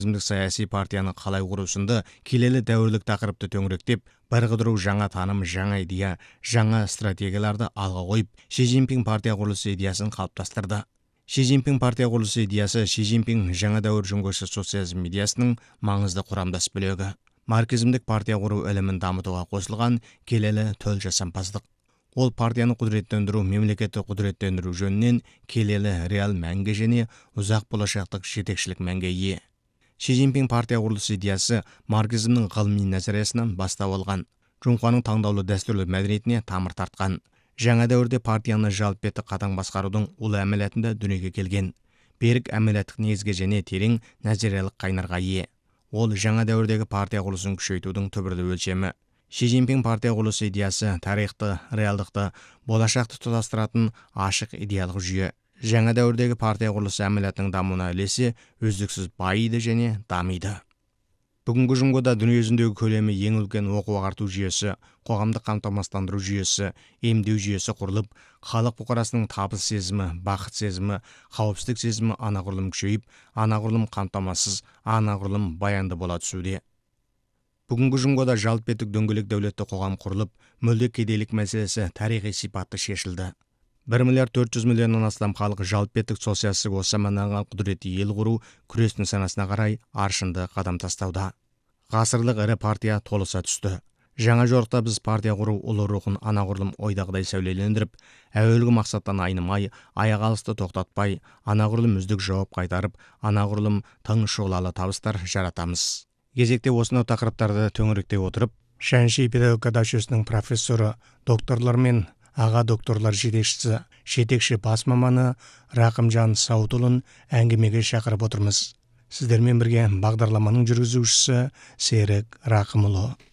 марксизмдік саяси партияны қалай құру сынды келелі дәуірлік тақырыпты төңіректеп, бір қыдыру жаңа таным, жаңа идея, жаңа стратегияларды алға қойып, Ши Цзиньпин партия құрылысы идеясын қалыптастырды. Ши Цзиньпин партия құрылысы идеясы Ши Цзиньпин жаңа дәуір жөнгөші социализм идеясының маңызды құрамдас бөлігі. Марксизмдік партия құру ілімін дамытуға қосылған келелі төл жасампаздық. Ол партияны құдіреттендіру, мемлекетті құдіреттендіру жөнінен келелі реал мәнге және ұзақ болашақтық жетекшілік мәнге ие. Ши Цзиньпин партия құрылысы идеясы марксизмнің ғылыми назариясынан бастау алған, Жоңқаның таңдаулы дәстүрлі мәдениетіне тамыр тартқан. Жаңа дәуірде партияны жалпетті қатаң басқарудың ұлы әмелетінде дүниеге келген. Берік әмелеттік негізге және терең назариялық қайнарға ие. Ол жаңа дәуірдегі партия құрылысын күшейтудің түбірлі өлшемі. Ши Цзиньпин партия құрылысы идеясы тарихты, реалдықты, болашақты тұтастыратын ашық идеялық жүйе. Жаңа дәуірдегі партия құрылысы әмелетінің дамуына ілесе үздіксіз байиды және дамиды. Бүгінгі жұңғыда дүние жүзіндегі көлемі ең үлкен оқу-ағарту жүйесі, қоғамдық қамтамасыздандыру жүйесі, емдеу жүйесі құрылып, халық бұқарасының табыс сезімі, бақыт сезімі, қауіпсіздік сезімі анағұрлым күшейіп, анағұрлым қамтамасыз, анағұрлым баянды бола түсуде. Бүгінгі жұңғыда жалпетік дөңгелек дәулетті қоғам құрылып, мүлде кедейлік мәселесі тарихи сипатты шешілді. 1,4 миллиард астам халық жалпетік социалистік осы заманнан құдіретті ел құру күрестің санасына қарай аршынды қадам тастауда. Ғасырлық ірі партия толыса түсті. Жаңа жорықта біз партия құру ұлы рухын анағұрлым ойдағыдай сәулелендіріп, әуелгі мақсаттан айнымай, аяқ алысты тоқтатпай, анағұрлым үздік жауап қайтарып, анағұрлым тың шұғылалы табыстар жаратамыз. Кезекте осынау тақырыптарды төңіректей отырып, Шаньши педагогика жүйесінің профессоры, докторлар мен аға докторлар жетекші бас маманы Рақымжан Сауытұлын әңгімеге шақырып отырмыз. Сіздермен бірге бағдарламаның жүргізушісі Серік Рақымұлы.